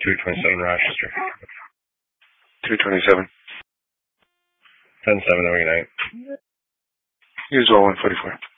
227 Rochester. 227. 10-7, have a good night. You as well, 144.